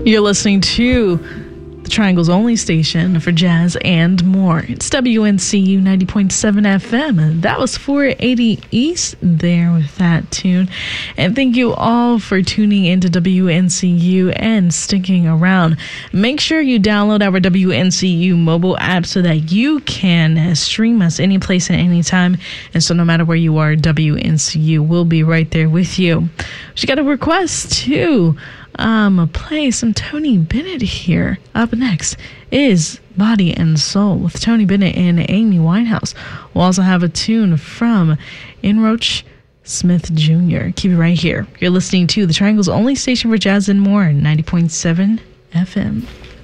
You're listening to the Triangle's only station for jazz and more. It's WNCU 90.7 FM. That was 480 East there with that tune. And thank you all for tuning into WNCU and sticking around. Make sure you download our WNCU mobile app so that you can stream us any place at any time. And so no matter where you are, WNCU will be right there with you. She got a request too. Play some Tony Bennett here. Up next is Body and Soul with Tony Bennett and Amy Winehouse. We'll also have a tune from Enroach Smith Jr. Keep it right here. You're listening to the Triangle's only station for jazz and more, 90.7 FM.